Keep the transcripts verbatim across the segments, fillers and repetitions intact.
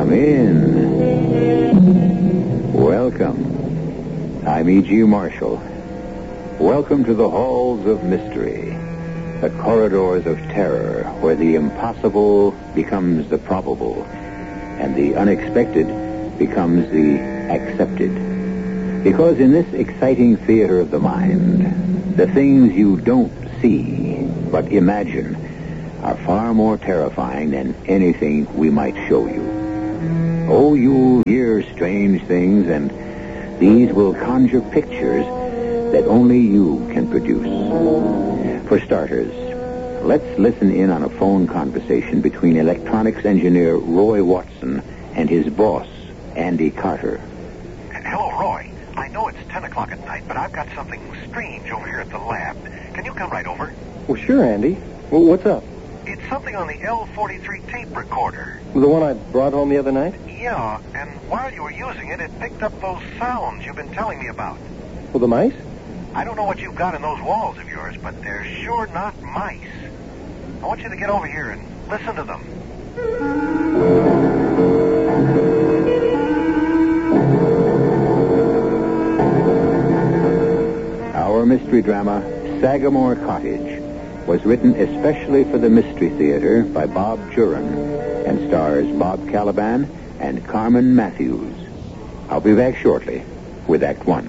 Come in. Welcome. I'm E G. Marshall. Welcome to the halls of mystery, the corridors of terror, where the impossible becomes the probable, and the unexpected becomes the accepted. Because in this exciting theater of the mind, the things you don't see but imagine are far more terrifying than anything we might show you. Oh, you'll hear strange things, and these will conjure pictures that only you can produce. For starters, let's listen in on a phone conversation between electronics engineer Roy Watson and his boss, Andy Carter. Hello, Roy. I know it's ten o'clock at night, but I've got something strange over here at the lab. Can you come right over? Well, sure, Andy. Well, what's up? It's something on the L forty-three tape recorder. The one I brought home the other night? Yeah, and while you were using it, it picked up those sounds you've been telling me about. Well, the mice? I don't know what you've got in those walls of yours, but they're sure not mice. I want you to get over here and listen to them. Our mystery drama, Sagamore Cottage, was written especially for the Mystery Theater by Bob Juran and stars Bob Caliban and Carmen Matthews. I'll be back shortly with Act One.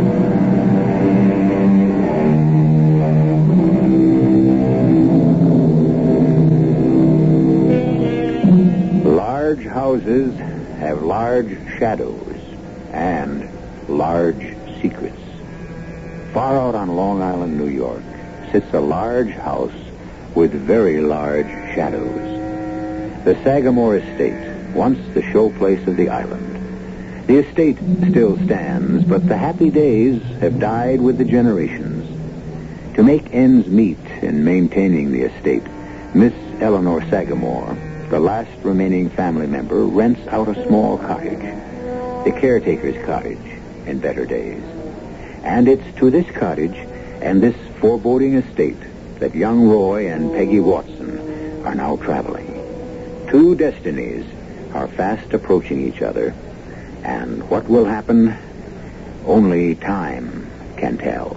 Large houses have large shadows and large secrets. Far out on Long Island, New York, sits a large house with very large shadows. The Sagamore Estate, once the showplace of the island. The estate still stands, but the happy days have died with the generations. To make ends meet in maintaining the estate, Miss Eleanor Sagamore, the last remaining family member, rents out a small cottage, the caretaker's cottage in better days. And it's to this cottage and this foreboding estate that young Roy and Peggy Watson are now traveling. Two destinies are fast approaching each other, and what will happen, only time can tell.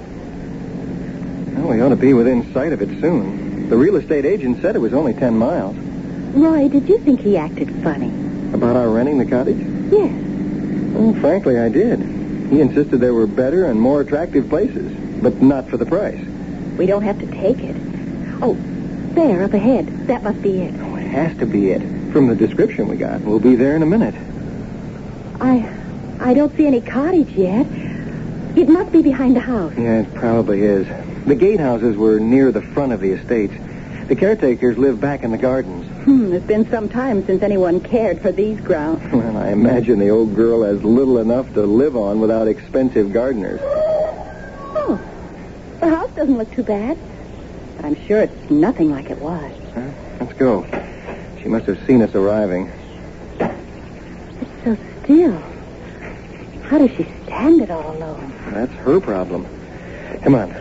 Well, we ought to be within sight of it soon. The real estate agent said it was only ten miles. Roy, did you think he acted funny? About our renting the cottage? Yes. Well, frankly, I did. He insisted there were better and more attractive places, but not for the price. We don't have to take it. Oh, there, up ahead. That must be it. Oh, it has to be it. From the description we got. We'll be there in a minute. I I don't see any cottage yet. It must be behind the house. Yeah, it probably is. The gatehouses were near the front of the estates. The caretakers live back in the gardens. Hmm, it's been some time since anyone cared for these grounds. Well, I imagine the old girl has little enough to live on without expensive gardeners. Oh, the house doesn't look too bad. But I'm sure it's nothing like it was. Huh? Let's go. She must have seen us arriving. It's so still. How does she stand it all alone? That's her problem. Come on.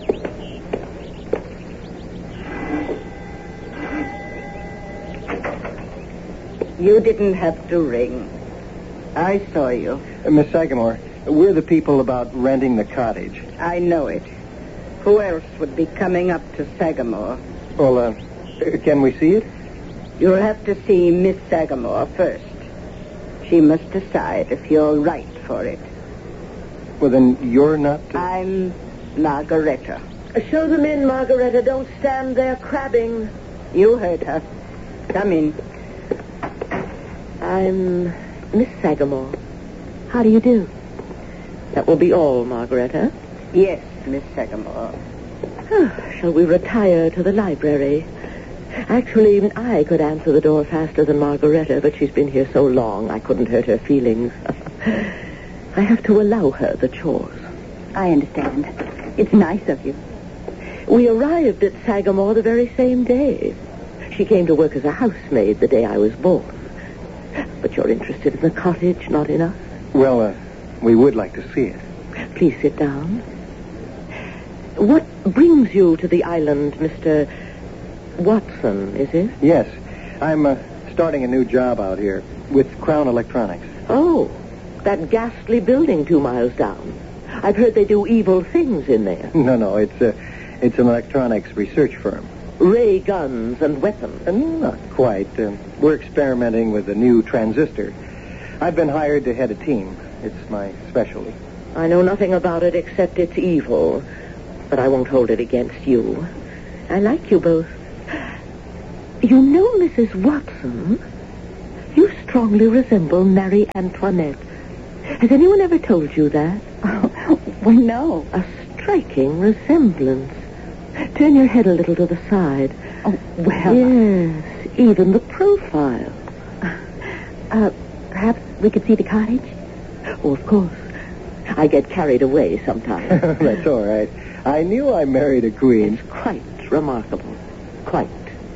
You didn't have to ring. I saw you. Uh, Miss Sagamore, we're the people about renting the cottage. I know it. Who else would be coming up to Sagamore? Well, uh, can we see it? You'll have to see Miss Sagamore first. She must decide if you're right for it. Well, then you're not... Uh... I'm Margareta. Show them in, Margareta. Don't stand there crabbing. You heard her. Come in. I'm Miss Sagamore. How do you do? That will be all, Margareta. Yes, Miss Sagamore. Shall we retire to the library? Actually, I could answer the door faster than Margareta, but she's been here so long I couldn't hurt her feelings. I have to allow her the chores. I understand. It's nice of you. We arrived at Sagamore the very same day. She came to work as a housemaid the day I was born. But you're interested in the cottage, not in us? Well, uh, we would like to see it. Please sit down. What brings you to the island, Mister Watson, is it? Yes. I'm uh, starting a new job out here. with Crown Electronics. Oh, that ghastly building two miles down. I've heard they do evil things in there. No, no, it's a, it's an electronics research firm. Ray guns and weapons. Uh, not quite. Uh, we're experimenting with a new transistor. I've been hired to head a team. It's my specialty. I know nothing about it except it's evil, but I won't hold it against you. I like you both. You know, Missus Watson, you strongly resemble Marie Antoinette. Has anyone ever told you that? Oh, well, no. A striking resemblance. Turn your head a little to the side. Oh, well. Yes, even the profile. Uh, perhaps we could see the cottage? Oh, of course. I get carried away sometimes. That's all right. I knew I married a queen. It's quite remarkable. Quite.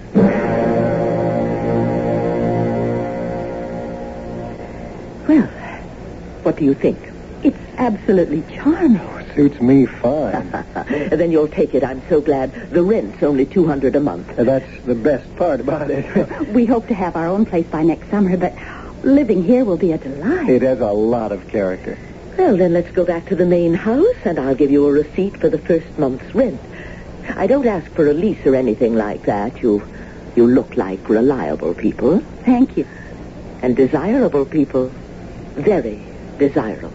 Well, what do you think? It's absolutely charming. Suits me fine. Then you'll take it. I'm so glad. The rent's only two hundred a month. Uh, That's the best part about it. We hope to have our own place by next summer, but living here will be a delight. It has a lot of character. Well, then let's go back to the main house, and I'll give you a receipt for the first month's rent. I don't ask for a lease or anything like that. You, you look like reliable people. Thank you. And desirable people. Very desirable.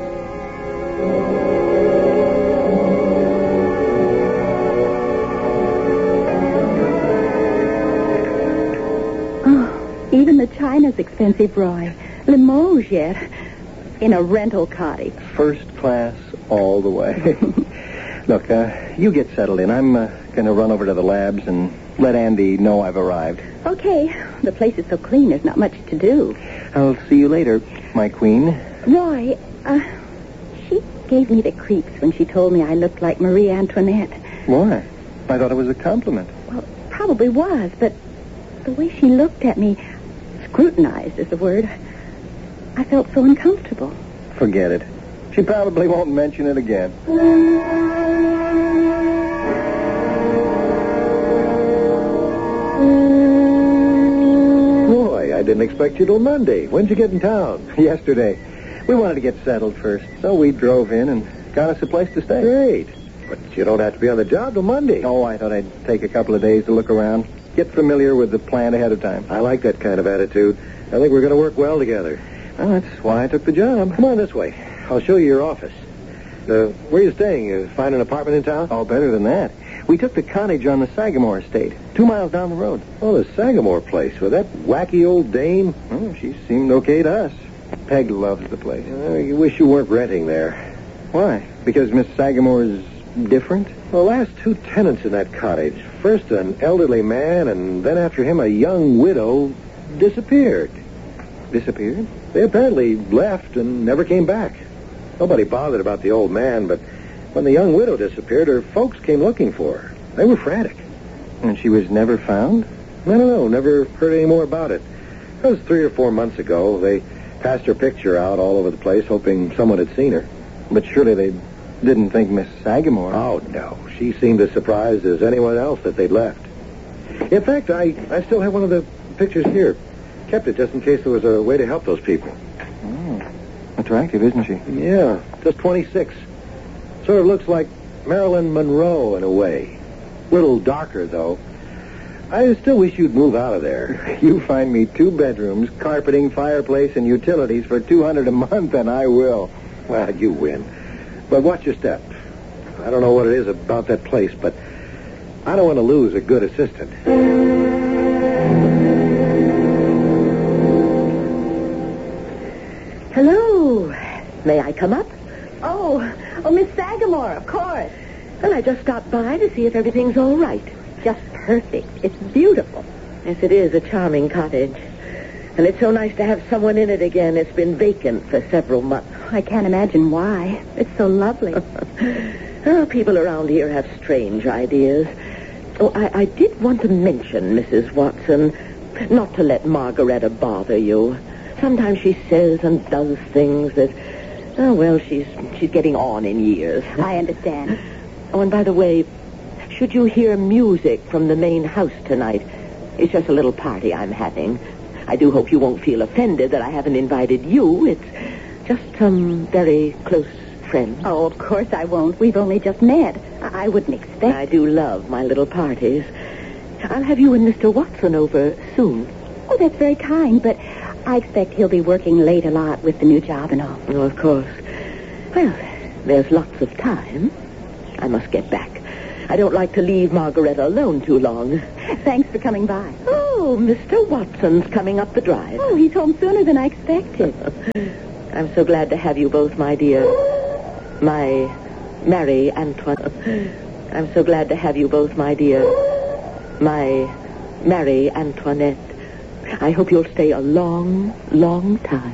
Oh, even the china's expensive, Roy. Limoges yet. In a rental cottage. First class all the way. Look, uh, you get settled in. I'm uh, going to run over to the labs and let Andy know I've arrived. Okay. The place is so clean, there's not much to do. I'll see you later, my queen. Roy, uh, she gave me the creeps when she told me I looked like Marie Antoinette. Why? I thought it was a compliment. Well, probably was, but the way she looked at me, scrutinized is the word, I felt so uncomfortable. Forget it. She probably won't mention it again. Boy, I didn't expect you till Monday. When'd you get in town? Yesterday. We wanted to get settled first, so we drove in and got us a place to stay. Great. But you don't have to be on the job till Monday. Oh, I thought I'd take a couple of days to look around, get familiar with the plant ahead of time. I like that kind of attitude. I think we're going to work well together. Well, that's why I took the job. Come on this way. I'll show you your office. Uh, where are you staying? You find an apartment in town? Oh, better than that. We took the cottage on the Sagamore estate, two miles down the road. Oh, the Sagamore place with that wacky old dame? Oh, she seemed okay to us. Peg loves the place. Uh, you wish you weren't renting there. Why? Because Miss Sagamore's different? The last two tenants in that cottage, first an elderly man, and then after him a young widow, disappeared. Disappeared? They apparently left and never came back. Nobody bothered about the old man, but when the young widow disappeared, her folks came looking for her. They were frantic. And she was never found? I don't know. Never heard any more about it. That was three or four months ago. They passed her picture out all over the place, hoping someone had seen her. But surely they didn't think Miss Sagamore... Oh, no. She seemed as surprised as anyone else that they'd left. In fact, I, I still have one of the pictures here. Kept it just in case there was a way to help those people. Oh, attractive, isn't she? Yeah, just twenty-six. Sort of looks like Marilyn Monroe in a way. Little darker, though. I still wish you'd move out of there. You find me two bedrooms, carpeting, fireplace, and utilities for two hundred a month, and I will. Well, you win. But watch your step. I don't know what it is about that place, but I don't want to lose a good assistant. Hello. May I come up? Oh, oh, Miss Sagamore, of course. Well, I just stopped by to see if everything's all right. Just perfect. It's beautiful. Yes, it is a charming cottage. And it's so nice to have someone in it again. It's been vacant for several months. I can't imagine why. It's so lovely. Oh, people around here have strange ideas. Oh, I, I did want to mention, Missus Watson, not to let Margaretta bother you. Sometimes she says and does things that, oh, well, she's she's getting on in years. I understand. Oh, and by the way, should you hear music from the main house tonight, it's just a little party I'm having. I do hope you won't feel offended that I haven't invited you. It's just some very close friends. Oh, of course I won't. We've only just met. I, I wouldn't expect... I do love my little parties. I'll have you and Mister Watson over soon. Oh, that's very kind, but I expect he'll be working late a lot with the new job and all. Oh, of course. Well, there's lots of time. I must get back. I don't like to leave Margareta alone too long. Thanks for coming by. Oh, Mister Watson's coming up the drive. Oh, he's home sooner than I expected. I'm so glad to have you both, my dear. My Mary Antoinette. I'm so glad to have you both, my dear. My Mary Antoinette. I hope you'll stay a long, long time.